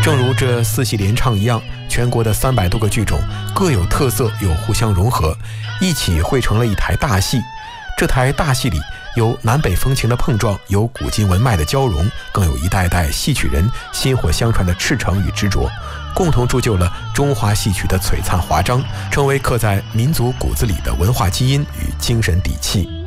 正如这四戏联唱一样，全国的300多个剧种各有特色，又互相融合，一起汇成了一台大戏。这台大戏里有南北风情的碰撞，有古今文脉的交融，更有一代代戏曲人薪火相传的赤诚与执着，共同铸就了中华戏曲的璀璨华章，成为刻在民族骨子里的文化基因与精神底气。